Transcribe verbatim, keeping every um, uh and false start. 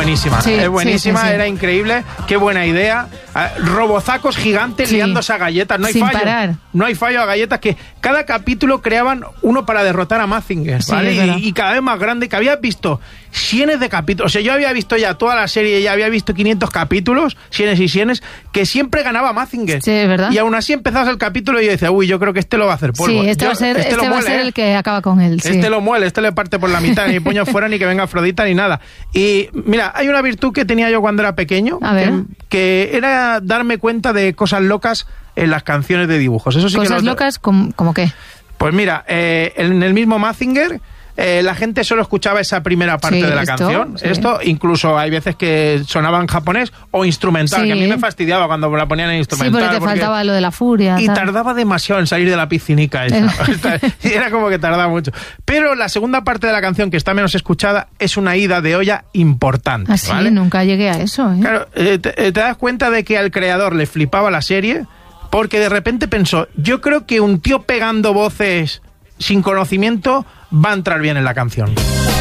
buenísima, Sí, es buenísima, sí, sí, sí. era increíble, qué buena idea. Uh, robozacos gigantes Sí. liándose a galletas, no hay Sin fallo. parar. No hay fallo a galletas, que cada capítulo creaban uno para derrotar a Mazinger, Sí, ¿vale? es verdad. y, y cada vez más grande, que habías visto cienes de capítulos. O sea, yo había visto ya toda la serie, ya había visto quinientos capítulos, cienes y cienes, que siempre ganaba Mazinger. Sí, es verdad. Y aún así empezabas el capítulo y yo decía, uy, yo creo que este lo va a hacer polvo. Sí, este Yo- va a ser, este lo va a muele, ser ¿eh? el que acaba con él. Sí. Este lo muele, este le parte por la mitad, ni puño fuera, ni que venga Afrodita, ni nada. Y mira, hay una virtud que tenía yo cuando era pequeño, A ver. que, que era darme cuenta de cosas locas en las canciones de dibujos. Eso sí que Cosas lo- locas, como, como qué. Pues mira, eh, en el mismo Mazinger, eh, la gente solo escuchaba esa primera parte Sí, de la esto, canción. sí. Esto, incluso hay veces que sonaba en japonés o instrumental, Sí. que a mí me fastidiaba cuando me la ponían en Sí, instrumental. porque te faltaba lo de la furia. Y tal. tardaba demasiado en salir de la piscinica esa. Y era como que tardaba mucho. Pero la segunda parte de la canción, que está menos escuchada, es una ida de olla importante. Así, ¿vale? nunca llegué a eso. ¿eh? Claro, eh, te, eh, te das cuenta de que al creador le flipaba la serie, porque de repente pensó, yo creo que un tío pegando voces sin conocimiento va a entrar bien en la canción.